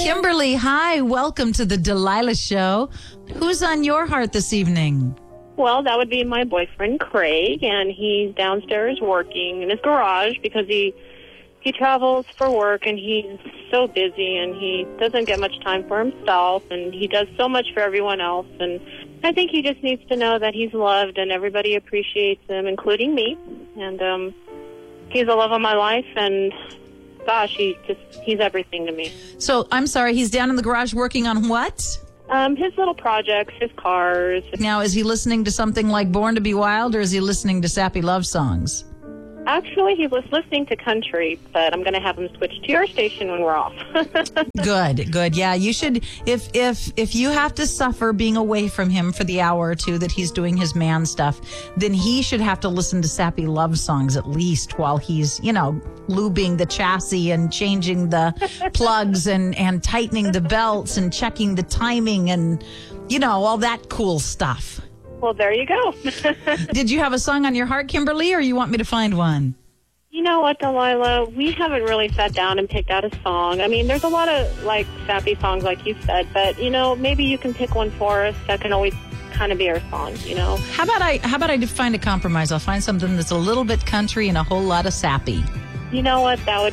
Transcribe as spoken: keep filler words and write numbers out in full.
Kimberly, hi. Welcome to the Delilah Show. Who's on your heart this evening? Well, that would be my boyfriend, Craig, and he's downstairs working in his garage because he he travels for work, and he's so busy, and he doesn't get much time for himself, and he does so much for everyone else, and I think he just needs to know that he's loved and everybody appreciates him, including me, and um, he's the love of my life, and gosh, he just he's everything to me. So, I'm sorry, he's down in the garage working on what? Um, his little projects, his cars. Now, is he listening to something like Born to Be Wild, or is he listening to sappy love songs? Actually, he was listening to country, but I'm going to have him switch to your station when we're off. Good, good. Yeah, you should, if if if you have to suffer being away from him for the hour or two that he's doing his man stuff, then he should have to listen to sappy love songs at least while he's, you know, lubing the chassis and changing the plugs and, and tightening the belts and checking the timing and, you know, all that cool stuff. Well, there you go. Did you have a song on your heart, Kimberly, or you want me to find one? You know what, Delilah? We haven't really sat down and picked out a song. I mean, there's a lot of, like, sappy songs, like you said, but, you know, maybe you can pick one for us that can always kind of be our song, you know? How about I, how about I find a compromise? I'll find something that's a little bit country and a whole lot of sappy. You know what? That would